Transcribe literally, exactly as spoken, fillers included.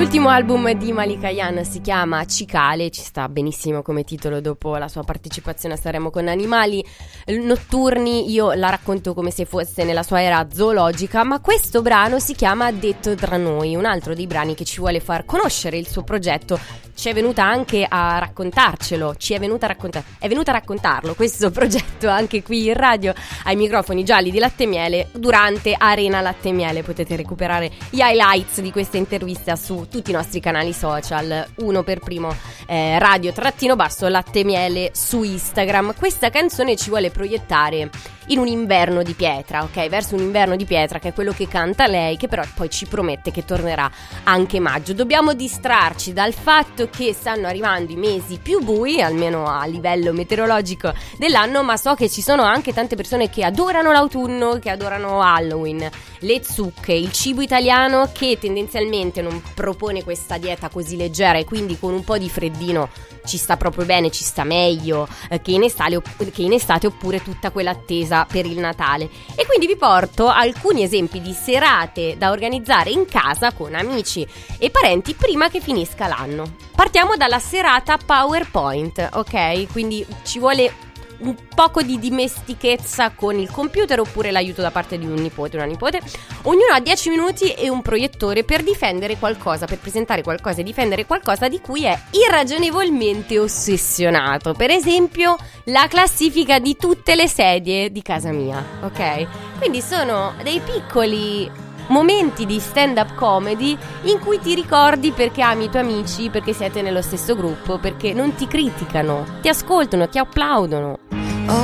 L'ultimo album di Malika Ayane si chiama Cicale, ci sta benissimo come titolo dopo la sua partecipazione a Sanremo con Animali Notturni. Io la racconto come se fosse nella sua era zoologica, ma questo brano si chiama Detto tra noi, un altro dei brani che ci vuole far conoscere il suo progetto. Ci è venuta anche a raccontarcelo, ci è venuta a raccontare, è venuta a raccontarlo questo progetto anche qui in radio ai microfoni gialli di Latte Miele durante Arena Latte Miele. Potete recuperare gli highlights di queste interviste su tutti i nostri canali social, uno per primo eh, radio trattino basso Latte Miele su Instagram. Questa canzone ci vuole proiettare in un inverno di pietra, ok? Verso un inverno di pietra, che è quello che canta lei, che però poi ci promette che tornerà anche maggio. Dobbiamo distrarci dal fatto che stanno arrivando i mesi più bui, almeno a livello meteorologico dell'anno, ma so che ci sono anche tante persone che adorano l'autunno, che adorano Halloween, le zucche, il cibo italiano che tendenzialmente non propone questa dieta così leggera e quindi con un po' di freddino ci sta proprio bene, ci sta meglio eh, che in estate, che in estate oppure tutta quell'attesa per il Natale. E quindi vi porto alcuni esempi di serate da organizzare in casa con amici e parenti prima che finisca l'anno. Partiamo dalla serata PowerPoint, ok? Quindi ci vuole un poco di dimestichezza con il computer oppure l'aiuto da parte di un nipote o una nipote. Ognuno ha dieci minuti e un proiettore per difendere qualcosa, per presentare qualcosa e difendere qualcosa di cui è irragionevolmente ossessionato. Per esempio, la classifica di tutte le sedie di casa mia, ok? Quindi sono dei piccoli momenti di stand-up comedy in cui ti ricordi perché ami i tuoi amici, perché siete nello stesso gruppo, perché non ti criticano, ti ascoltano, ti applaudono.